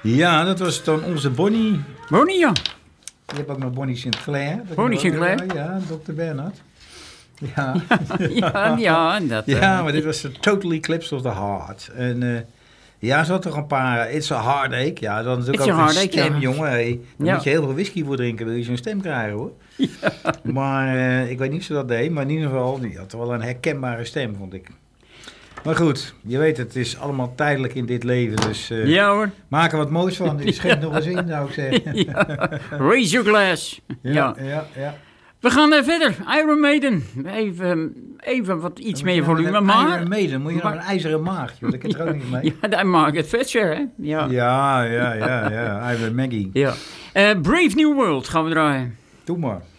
Ja, dat was dan onze Bonnie. Bonnie, ja. Je hebt ook nog Bonnie Sinclair. Bonnie Sinclair? Ja, Dr. Bernhard. Ja. Ja, dat... Ja, maar dit was Total Eclipse of the Heart. En ja, ze had toch een paar... It's a Heartache. Ja, dat is natuurlijk ook een stem, jongen. Hey, daar moet je heel veel whisky voor drinken, wil je zo'n stem krijgen, hoor. Ja. Maar ik weet niet of ze dat deed. Maar in ieder geval, die had wel een herkenbare stem, vond ik. Maar goed, je weet het is allemaal tijdelijk in dit leven. Dus ja, hoor. maak er wat moois van. Die schenkt nog eens in, zou ik zeggen. Ja. Raise your glass. Ja. We gaan verder. Iron Maiden. Even wat iets meer volume. Maar Iron Maiden, moet je nog een ijzeren maag, joh. Dat kan er ook niet mee. Ja, daar maakt het Thatcher, hè? Ja. Iron Maggie. Ja. Brave New World gaan we draaien. Doe maar.